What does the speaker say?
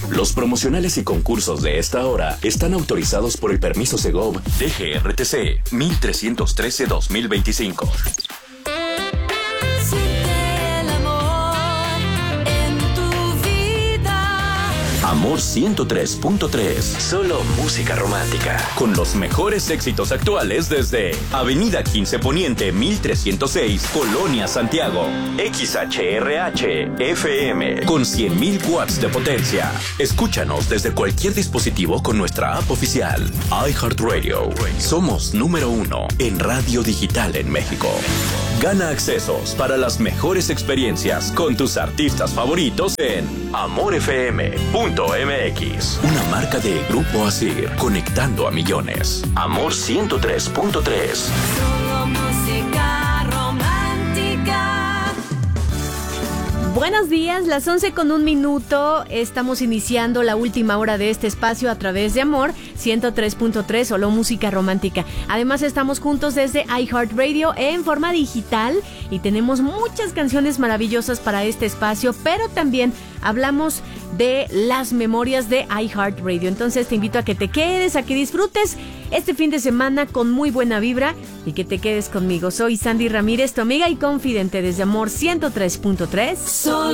Los promocionales y concursos de esta hora están autorizados por el permiso Segov DGRTC 1313-2025. Amor 103.3, solo música romántica. Con los mejores éxitos actuales desde Avenida 15 Poniente 1306, Colonia Santiago. XHRH FM con 100.000 watts de potencia. Escúchanos desde cualquier dispositivo con nuestra app oficial. iHeartRadio. Somos número 1 en radio digital en México. Gana accesos para las mejores experiencias con tus artistas favoritos en amorfm.mx. Una marca de Grupo Asir, conectando a millones. Amor 103.3. Solo música romántica. Buenos días, las 11:01. Estamos iniciando la última hora de este espacio a través de Amor 103.3, solo música romántica. Además estamos juntos desde iHeartRadio en forma digital y tenemos muchas canciones maravillosas para este espacio, pero también hablamos de las memorias de iHeartRadio. Entonces te invito a que te quedes, a que disfrutes este fin de semana con muy buena vibra y que te quedes conmigo. Soy Sandy Ramírez, tu amiga y confidente desde Amor 103.3. Solo